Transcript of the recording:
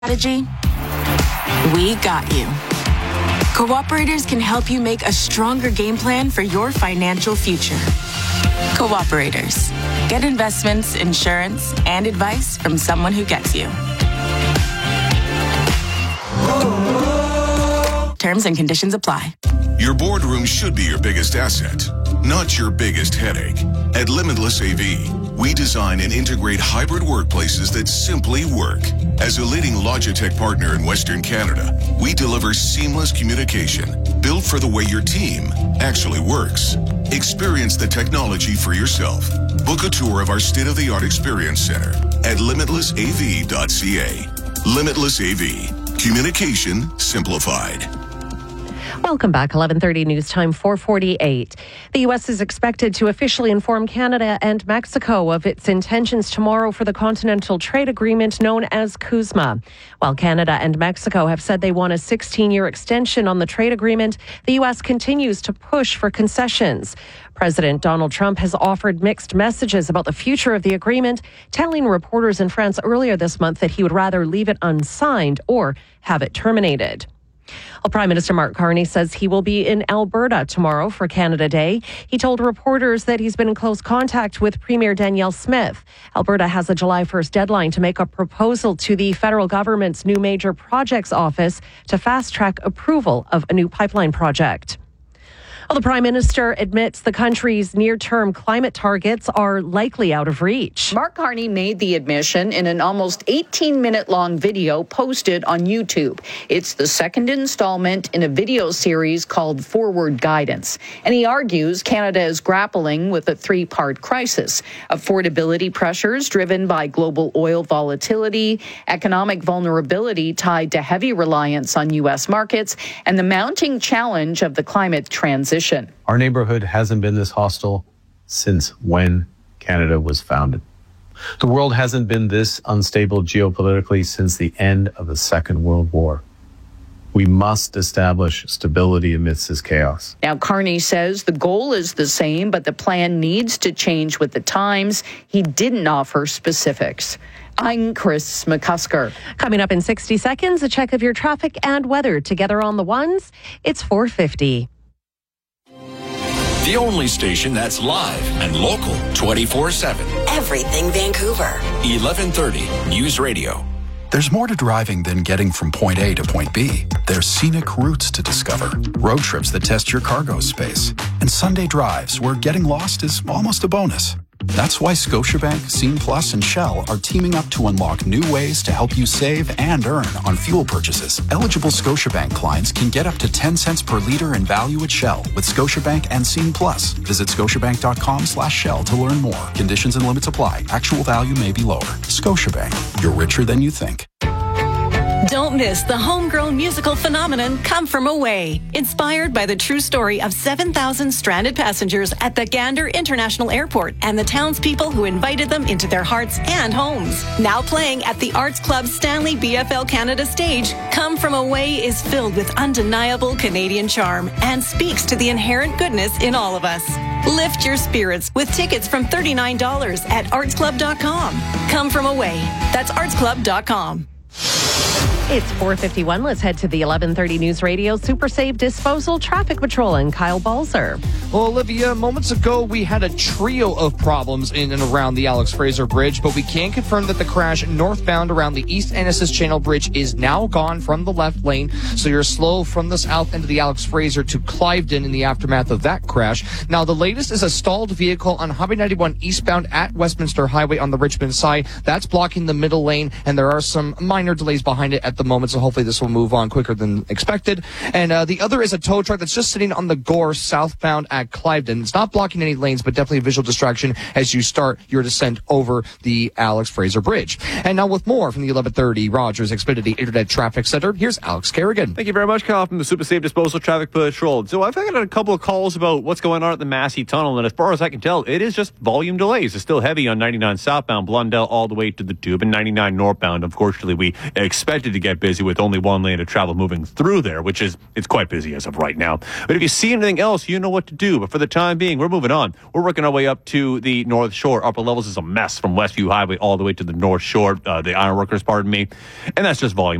strategy? We got you. Cooperators can help you make a stronger game plan for your financial future. Cooperators. Get investments, insurance, and advice from someone who gets you. Terms and conditions apply. Your boardroom should be your biggest asset, not your biggest headache. At Limitless AV, we design and integrate hybrid workplaces that simply work. As a leading Logitech partner in Western Canada, we deliver seamless communication built for the way your team actually works. Experience the technology for yourself. Book a tour of our state-of-the-art experience center at limitlessav.ca. Limitless AV. Communication simplified. Welcome back. 11:30 news time, 4:48. The U.S. is expected to officially inform Canada and Mexico of its intentions tomorrow for the Continental Trade Agreement known as CUSMA. While Canada and Mexico have said they want a 16-year extension on the trade agreement, the U.S. continues to push for concessions. President Donald Trump has offered mixed messages about the future of the agreement, telling reporters in France earlier this month that he would rather leave it unsigned or have it terminated. Well, Prime Minister Mark Carney says he will be in Alberta tomorrow for Canada Day. He told reporters that he's been in close contact with Premier Danielle Smith. Alberta has a July 1st deadline to make a proposal to the federal government's new major projects office to fast-track approval of a new pipeline project. Well, the Prime Minister admits the country's near-term climate targets are likely out of reach. Mark Carney made the admission in an almost 18-minute-long video posted on YouTube. It's the second installment in a video series called Forward Guidance. And he argues Canada is grappling with a three-part crisis: affordability pressures driven by global oil volatility, economic vulnerability tied to heavy reliance on U.S. markets, and the mounting challenge of the climate transition. Our neighborhood hasn't been this hostile since when Canada was founded. The world hasn't been this unstable geopolitically since the end of the Second World War. We must establish stability amidst this chaos. Now, Carney says the goal is the same, but the plan needs to change with the times. He didn't offer specifics. I'm Chris McCusker. Coming up in 60 seconds, a check of your traffic and weather together on the ones. It's 4:50. The only station that's live and local 24/7. Everything Vancouver. 1130 News Radio. There's more to driving than getting from point A to point B. There's scenic routes to discover, road trips that test your cargo space, and Sunday drives where getting lost is almost a bonus. That's why Scotiabank, Scene Plus, and Shell are teaming up to unlock new ways to help you save and earn on fuel purchases. Eligible Scotiabank clients can get up to 10 cents per litre in value at Shell with Scotiabank and Scene Plus. Visit scotiabank.com/Shell to learn more. Conditions and limits apply. Actual value may be lower. Scotiabank. You're richer than you think. Don't miss the homegrown musical phenomenon Come From Away, inspired by the true story of 7,000 stranded passengers at the Gander International Airport and the townspeople who invited them into their hearts and homes. Now playing at the Arts Club Stanley BFL Canada stage, Come From Away is filled with undeniable Canadian charm and speaks to the inherent goodness in all of us. Lift your spirits with tickets from $39 at artsclub.com. Come From Away. That's artsclub.com. It's 4:51. Let's head to the 11:30 News Radio Super Safe Disposal Traffic Patrol and Kyle Balzer. Well, Olivia, moments ago we had a trio of problems in and around the Alex Fraser Bridge, but we can confirm that the crash northbound around the East Ennis Channel Bridge is now gone from the left lane, so you're slow from the south end of the Alex Fraser to Cliveden in the aftermath of that crash. Now, the latest is a stalled vehicle on Highway 91 eastbound at Westminster Highway on the Richmond side. That's blocking the middle lane, and there are some minor delays behind it at the moment, so hopefully this will move on quicker than expected. And the other is a tow truck that's just sitting on the Gore southbound at Cliveden. It's not blocking any lanes, but definitely a visual distraction as you start your descent over the Alex Fraser Bridge. And now with more from the 1130 Rogers Xfinity Internet Traffic Center, here's Alex Kerrigan. Thank you very much, Kyle, from the Super Safe Disposal Traffic Patrol. So I've got a couple of calls about what's going on at the Massey Tunnel, and as far as I can tell, it is just volume delays. It's still heavy on 99 southbound, Blundell all the way to the Tube, and 99 northbound. Unfortunately, we expected to get busy with only one lane of travel moving through there, which is, it's quite busy as of right now. But if you see anything else, you know what to do. But for the time being, we're moving on. We're working our way up to the North Shore. Upper levels is a mess from Westview Highway all the way to the North Shore, the Ironworkers, pardon me. And that's just volume.